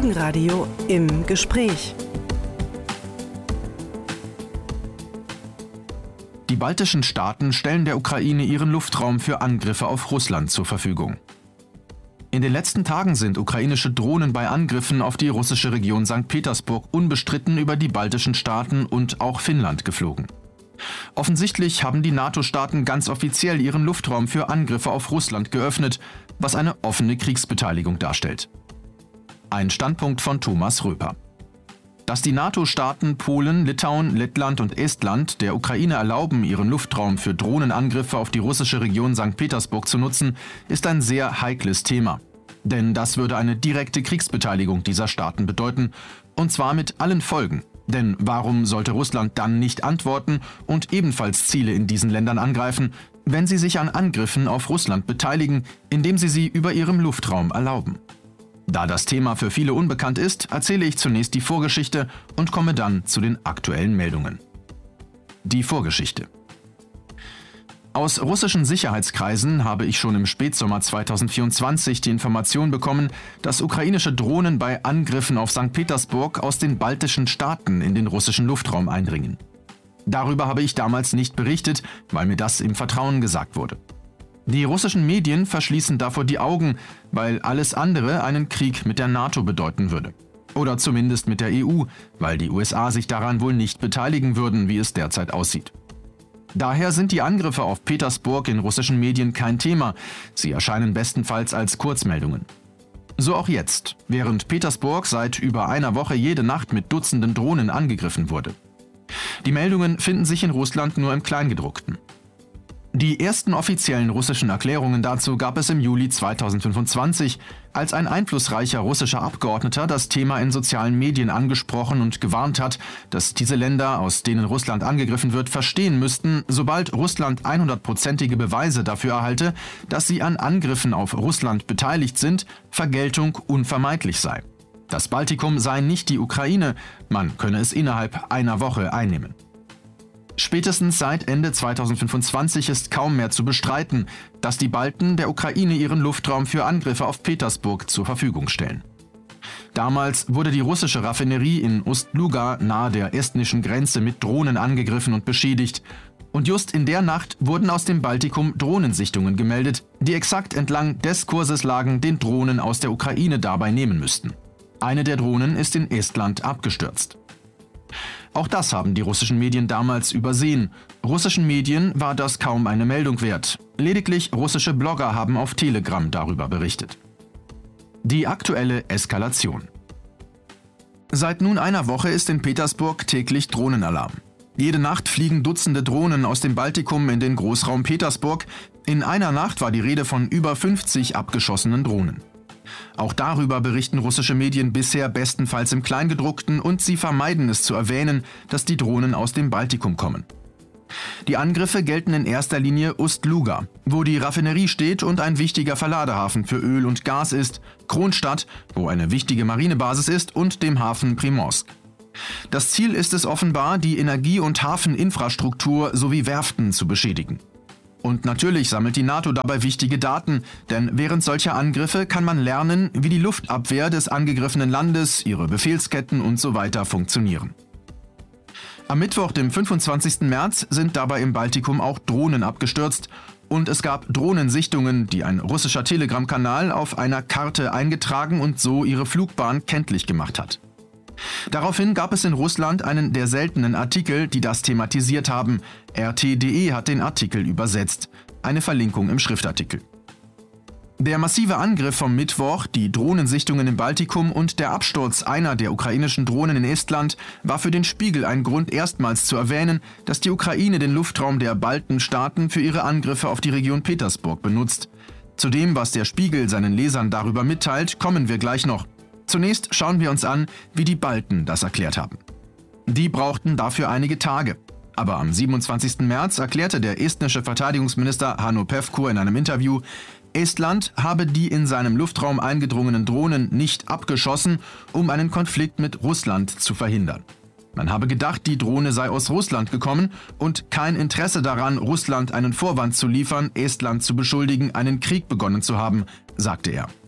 Folgenradio im Gespräch. Die baltischen Staaten stellen der Ukraine ihren Luftraum für Angriffe auf Russland zur Verfügung. In den letzten Tagen sind ukrainische Drohnen bei Angriffen auf die russische Region St. Petersburg unbestritten über die baltischen Staaten und auch Finnland geflogen. Offensichtlich haben die NATO-Staaten ganz offiziell ihren Luftraum für Angriffe auf Russland geöffnet, was eine offene Kriegsbeteiligung darstellt. Ein Standpunkt von Thomas Röper. Dass die NATO-Staaten Polen, Litauen, Lettland und Estland der Ukraine erlauben, ihren Luftraum für Drohnenangriffe auf die russische Region St. Petersburg zu nutzen, ist ein sehr heikles Thema. Denn das würde eine direkte Kriegsbeteiligung dieser Staaten bedeuten, und zwar mit allen Folgen. Denn warum sollte Russland dann nicht antworten und ebenfalls Ziele in diesen Ländern angreifen, wenn sie sich an Angriffen auf Russland beteiligen, indem sie über ihrem Luftraum erlauben? Da das Thema für viele unbekannt ist, erzähle ich zunächst die Vorgeschichte und komme dann zu den aktuellen Meldungen. Die Vorgeschichte. Aus russischen Sicherheitskreisen habe ich schon im Spätsommer 2024 die Information bekommen, dass ukrainische Drohnen bei Angriffen auf St. Petersburg aus den baltischen Staaten in den russischen Luftraum eindringen. Darüber habe ich damals nicht berichtet, weil mir das im Vertrauen gesagt wurde. Die russischen Medien verschließen davor die Augen, weil alles andere einen Krieg mit der NATO bedeuten würde. Oder zumindest mit der EU, weil die USA sich daran wohl nicht beteiligen würden, wie es derzeit aussieht. Daher sind die Angriffe auf Petersburg in russischen Medien kein Thema. Sie erscheinen bestenfalls als Kurzmeldungen. So auch jetzt, während Petersburg seit über einer Woche jede Nacht mit Dutzenden Drohnen angegriffen wurde. Die Meldungen finden sich in Russland nur im Kleingedruckten. Die ersten offiziellen russischen Erklärungen dazu gab es im Juli 2025, als ein einflussreicher russischer Abgeordneter das Thema in sozialen Medien angesprochen und gewarnt hat, dass diese Länder, aus denen Russland angegriffen wird, verstehen müssten, sobald Russland 100%ige Beweise dafür erhalte, dass sie an Angriffen auf Russland beteiligt sind, Vergeltung unvermeidlich sei. Das Baltikum sei nicht die Ukraine, man könne es innerhalb einer Woche einnehmen. Spätestens seit Ende 2025 ist kaum mehr zu bestreiten, dass die Balten der Ukraine ihren Luftraum für Angriffe auf Petersburg zur Verfügung stellen. Damals wurde die russische Raffinerie in Ust-Luga nahe der estnischen Grenze mit Drohnen angegriffen und beschädigt. Und just in der Nacht wurden aus dem Baltikum Drohnensichtungen gemeldet, die exakt entlang des Kurses lagen, den Drohnen aus der Ukraine dabei nehmen müssten. Eine der Drohnen ist in Estland abgestürzt. Auch das haben die russischen Medien damals übersehen. Russischen Medien war das kaum eine Meldung wert. Lediglich russische Blogger haben auf Telegram darüber berichtet. Die aktuelle Eskalation. Seit nun einer Woche ist in Petersburg täglich Drohnenalarm. Jede Nacht fliegen Dutzende Drohnen aus dem Baltikum in den Großraum Petersburg. In einer Nacht war die Rede von über 50 abgeschossenen Drohnen. Auch darüber berichten russische Medien bisher bestenfalls im Kleingedruckten und sie vermeiden es zu erwähnen, dass die Drohnen aus dem Baltikum kommen. Die Angriffe gelten in erster Linie Ust-Luga, wo die Raffinerie steht und ein wichtiger Verladehafen für Öl und Gas ist, Kronstadt, wo eine wichtige Marinebasis ist, und dem Hafen Primorsk. Das Ziel ist es offenbar, die Energie- und Hafeninfrastruktur sowie Werften zu beschädigen. Und natürlich sammelt die NATO dabei wichtige Daten, denn während solcher Angriffe kann man lernen, wie die Luftabwehr des angegriffenen Landes, ihre Befehlsketten usw. funktionieren. Am Mittwoch, dem 25. März, sind dabei im Baltikum auch Drohnen abgestürzt und es gab Drohnensichtungen, die ein russischer Telegram-Kanal auf einer Karte eingetragen und so ihre Flugbahn kenntlich gemacht hat. Daraufhin gab es in Russland einen der seltenen Artikel, die das thematisiert haben. RT.de hat den Artikel übersetzt. Eine Verlinkung im Schriftartikel. Der massive Angriff vom Mittwoch, die Drohnensichtungen im Baltikum und der Absturz einer der ukrainischen Drohnen in Estland war für den Spiegel ein Grund, erstmals zu erwähnen, dass die Ukraine den Luftraum der Baltenstaaten für ihre Angriffe auf die Region Petersburg benutzt. Zu dem, was der Spiegel seinen Lesern darüber mitteilt, kommen wir gleich noch. Zunächst schauen wir uns an, wie die Balten das erklärt haben. Die brauchten dafür einige Tage. Aber am 27. März erklärte der estnische Verteidigungsminister Hanno Pevkur in einem Interview, Estland habe die in seinem Luftraum eingedrungenen Drohnen nicht abgeschossen, um einen Konflikt mit Russland zu verhindern. Man habe gedacht, die Drohne sei aus Russland gekommen und kein Interesse daran, Russland einen Vorwand zu liefern, Estland zu beschuldigen, einen Krieg begonnen zu haben, sagte er.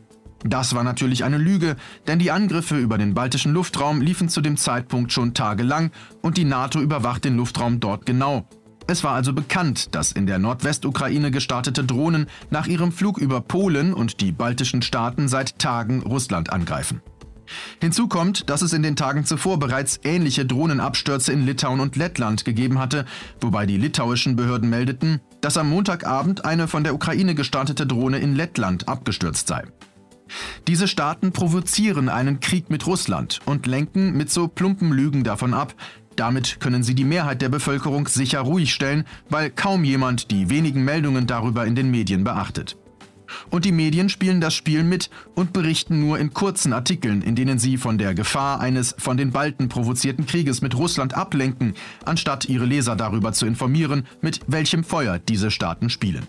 Das war natürlich eine Lüge, denn die Angriffe über den baltischen Luftraum liefen zu dem Zeitpunkt schon tagelang und die NATO überwacht den Luftraum dort genau. Es war also bekannt, dass in der Nordwestukraine gestartete Drohnen nach ihrem Flug über Polen und die baltischen Staaten seit Tagen Russland angreifen. Hinzu kommt, dass es in den Tagen zuvor bereits ähnliche Drohnenabstürze in Litauen und Lettland gegeben hatte, wobei die litauischen Behörden meldeten, dass am Montagabend eine von der Ukraine gestartete Drohne in Lettland abgestürzt sei. Diese Staaten provozieren einen Krieg mit Russland und lenken mit so plumpen Lügen davon ab. Damit können sie die Mehrheit der Bevölkerung sicher ruhig stellen, weil kaum jemand die wenigen Meldungen darüber in den Medien beachtet. Und die Medien spielen das Spiel mit und berichten nur in kurzen Artikeln, in denen sie von der Gefahr eines von den Balten provozierten Krieges mit Russland ablenken, anstatt ihre Leser darüber zu informieren, mit welchem Feuer diese Staaten spielen.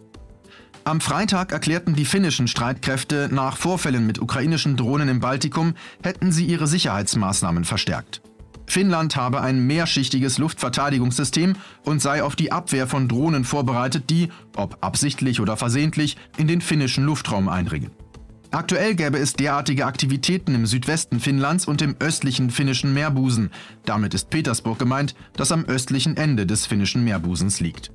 Am Freitag erklärten die finnischen Streitkräfte, nach Vorfällen mit ukrainischen Drohnen im Baltikum hätten sie ihre Sicherheitsmaßnahmen verstärkt. Finnland habe ein mehrschichtiges Luftverteidigungssystem und sei auf die Abwehr von Drohnen vorbereitet, die, ob absichtlich oder versehentlich, in den finnischen Luftraum eindringen. Aktuell gäbe es derartige Aktivitäten im Südwesten Finnlands und im östlichen finnischen Meerbusen. Damit ist Petersburg gemeint, das am östlichen Ende des finnischen Meerbusens liegt.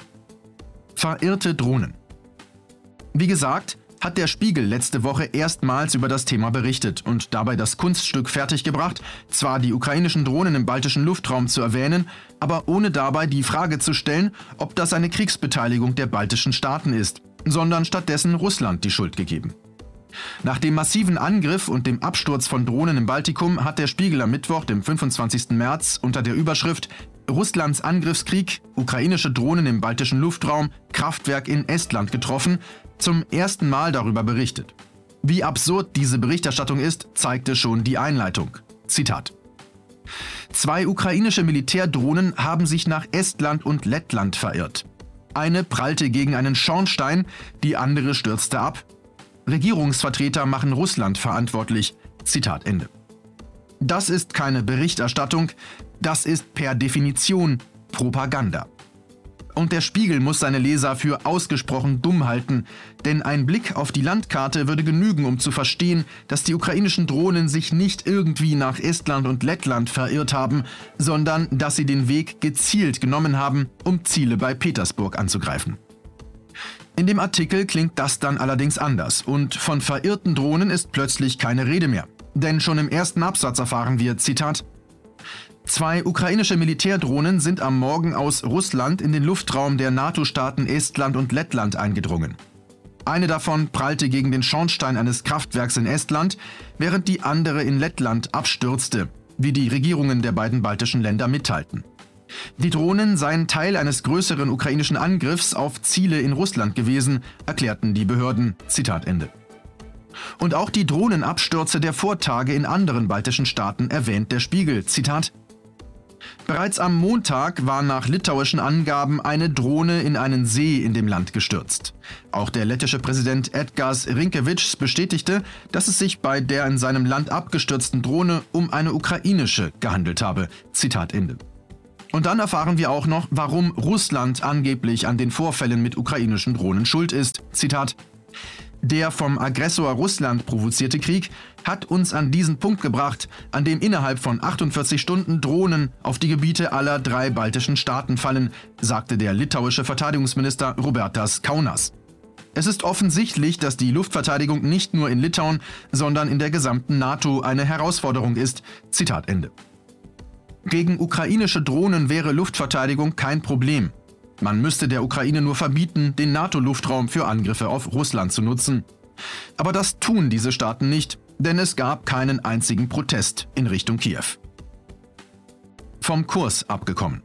Verirrte Drohnen. Wie gesagt, hat der Spiegel letzte Woche erstmals über das Thema berichtet und dabei das Kunststück fertiggebracht, zwar die ukrainischen Drohnen im baltischen Luftraum zu erwähnen, aber ohne dabei die Frage zu stellen, ob das eine Kriegsbeteiligung der baltischen Staaten ist, sondern stattdessen Russland die Schuld gegeben. Nach dem massiven Angriff und dem Absturz von Drohnen im Baltikum hat der Spiegel am Mittwoch, dem 25. März, unter der Überschrift »Russlands Angriffskrieg, ukrainische Drohnen im baltischen Luftraum, Kraftwerk in Estland getroffen« zum ersten Mal darüber berichtet. Wie absurd diese Berichterstattung ist, zeigte schon die Einleitung. Zitat: 2 ukrainische Militärdrohnen haben sich nach Estland und Lettland verirrt. Eine prallte gegen einen Schornstein, die andere stürzte ab. Regierungsvertreter machen Russland verantwortlich. Zitat Ende. Das ist keine Berichterstattung, das ist per Definition Propaganda. Und der Spiegel muss seine Leser für ausgesprochen dumm halten, denn ein Blick auf die Landkarte würde genügen, um zu verstehen, dass die ukrainischen Drohnen sich nicht irgendwie nach Estland und Lettland verirrt haben, sondern dass sie den Weg gezielt genommen haben, um Ziele bei Petersburg anzugreifen. In dem Artikel klingt das dann allerdings anders und von verirrten Drohnen ist plötzlich keine Rede mehr. Denn schon im ersten Absatz erfahren wir, Zitat: 2 ukrainische Militärdrohnen sind am Morgen aus Russland in den Luftraum der NATO-Staaten Estland und Lettland eingedrungen. Eine davon prallte gegen den Schornstein eines Kraftwerks in Estland, während die andere in Lettland abstürzte, wie die Regierungen der beiden baltischen Länder mitteilten. Die Drohnen seien Teil eines größeren ukrainischen Angriffs auf Ziele in Russland gewesen, erklärten die Behörden. Zitat Ende. Und auch die Drohnenabstürze der Vortage in anderen baltischen Staaten erwähnt der Spiegel. Zitat: Bereits am Montag war nach litauischen Angaben eine Drohne in einen See in dem Land gestürzt. Auch der lettische Präsident Edgars Rinkēvičs bestätigte, dass es sich bei der in seinem Land abgestürzten Drohne um eine ukrainische gehandelt habe. Zitat Ende. Und dann erfahren wir auch noch, warum Russland angeblich an den Vorfällen mit ukrainischen Drohnen schuld ist. Zitat: Der vom Aggressor Russland provozierte Krieg hat uns an diesen Punkt gebracht, an dem innerhalb von 48 Stunden Drohnen auf die Gebiete aller 3 baltischen Staaten fallen, sagte der litauische Verteidigungsminister Robertas Kaunas. Es ist offensichtlich, dass die Luftverteidigung nicht nur in Litauen, sondern in der gesamten NATO eine Herausforderung ist. Zitat Ende. Gegen ukrainische Drohnen wäre Luftverteidigung kein Problem. Man müsste der Ukraine nur verbieten, den NATO-Luftraum für Angriffe auf Russland zu nutzen. Aber das tun diese Staaten nicht, denn es gab keinen einzigen Protest in Richtung Kiew. Vom Kurs abgekommen.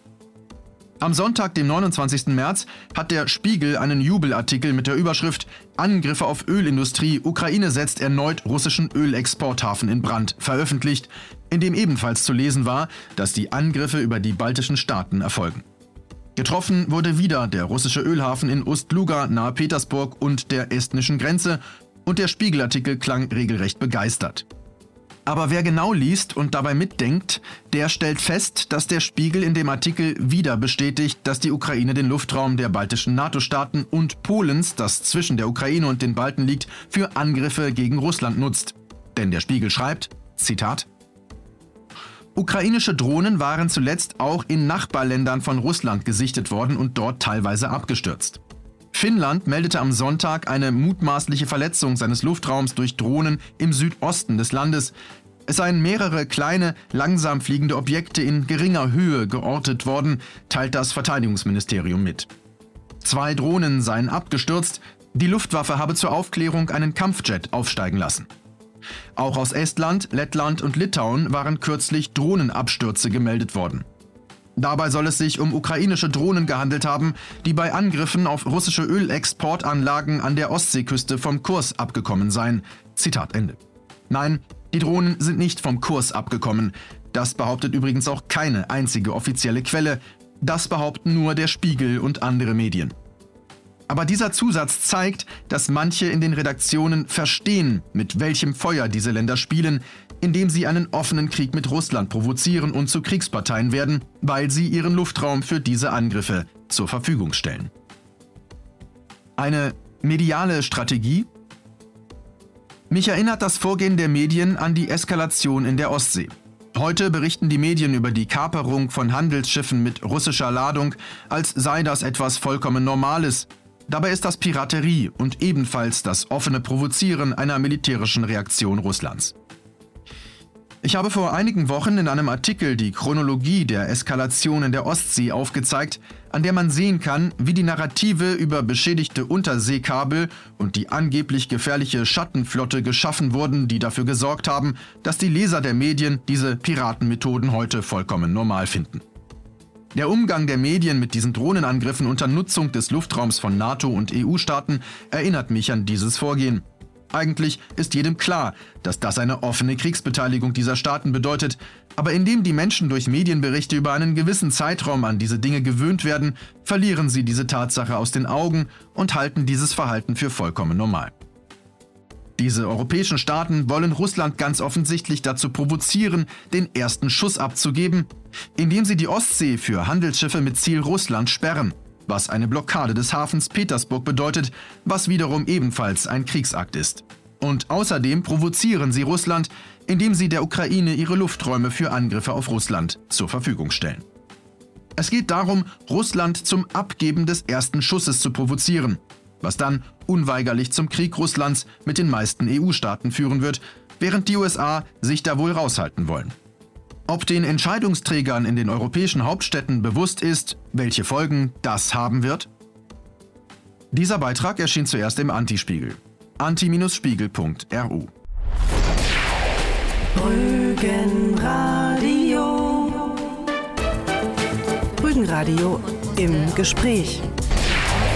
Am Sonntag, dem 29. März, hat der Spiegel einen Jubelartikel mit der Überschrift »Angriffe auf Ölindustrie, Ukraine setzt erneut russischen Ölexporthafen in Brand« veröffentlicht, in dem ebenfalls zu lesen war, dass die Angriffe über die baltischen Staaten erfolgen. Getroffen wurde wieder der russische Ölhafen in Ust-Luga nahe Petersburg und der estnischen Grenze und der Spiegelartikel klang regelrecht begeistert. Aber wer genau liest und dabei mitdenkt, der stellt fest, dass der Spiegel in dem Artikel wieder bestätigt, dass die Ukraine den Luftraum der baltischen NATO-Staaten und Polens, das zwischen der Ukraine und den Balten liegt, für Angriffe gegen Russland nutzt. Denn der Spiegel schreibt, Zitat: Ukrainische Drohnen waren zuletzt auch in Nachbarländern von Russland gesichtet worden und dort teilweise abgestürzt. Finnland meldete am Sonntag eine mutmaßliche Verletzung seines Luftraums durch Drohnen im Südosten des Landes. Es seien mehrere kleine, langsam fliegende Objekte in geringer Höhe geortet worden, teilt das Verteidigungsministerium mit. 2 Drohnen seien abgestürzt, die Luftwaffe habe zur Aufklärung einen Kampfjet aufsteigen lassen. Auch aus Estland, Lettland und Litauen waren kürzlich Drohnenabstürze gemeldet worden. Dabei soll es sich um ukrainische Drohnen gehandelt haben, die bei Angriffen auf russische Ölexportanlagen an der Ostseeküste vom Kurs abgekommen seien. Zitat Ende. Nein, die Drohnen sind nicht vom Kurs abgekommen. Das behauptet übrigens auch keine einzige offizielle Quelle. Das behaupten nur der Spiegel und andere Medien. Aber dieser Zusatz zeigt, dass manche in den Redaktionen verstehen, mit welchem Feuer diese Länder spielen, indem sie einen offenen Krieg mit Russland provozieren und zu Kriegsparteien werden, weil sie ihren Luftraum für diese Angriffe zur Verfügung stellen. Eine mediale Strategie? Mich erinnert das Vorgehen der Medien an die Eskalation in der Ostsee. Heute berichten die Medien über die Kaperung von Handelsschiffen mit russischer Ladung, als sei das etwas vollkommen Normales. Dabei ist das Piraterie und ebenfalls das offene Provozieren einer militärischen Reaktion Russlands. Ich habe vor einigen Wochen in einem Artikel die Chronologie der Eskalation in der Ostsee aufgezeigt, an der man sehen kann, wie die Narrative über beschädigte Unterseekabel und die angeblich gefährliche Schattenflotte geschaffen wurden, die dafür gesorgt haben, dass die Leser der Medien diese Piratenmethoden heute vollkommen normal finden. Der Umgang der Medien mit diesen Drohnenangriffen unter Nutzung des Luftraums von NATO- und EU-Staaten erinnert mich an dieses Vorgehen. Eigentlich ist jedem klar, dass das eine offene Kriegsbeteiligung dieser Staaten bedeutet, aber indem die Menschen durch Medienberichte über einen gewissen Zeitraum an diese Dinge gewöhnt werden, verlieren sie diese Tatsache aus den Augen und halten dieses Verhalten für vollkommen normal. Diese europäischen Staaten wollen Russland ganz offensichtlich dazu provozieren, den ersten Schuss abzugeben, indem sie die Ostsee für Handelsschiffe mit Ziel Russland sperren, was eine Blockade des Hafens Petersburg bedeutet, was wiederum ebenfalls ein Kriegsakt ist. Und außerdem provozieren sie Russland, indem sie der Ukraine ihre Lufträume für Angriffe auf Russland zur Verfügung stellen. Es geht darum, Russland zum Abgeben des ersten Schusses zu provozieren, was dann unweigerlich zum Krieg Russlands mit den meisten EU-Staaten führen wird, während die USA sich da wohl raushalten wollen. Ob den Entscheidungsträgern in den europäischen Hauptstädten bewusst ist, welche Folgen das haben wird? Dieser Beitrag erschien zuerst im Antispiegel. anti-spiegel.ru Rügenradio. Rügenradio im Gespräch.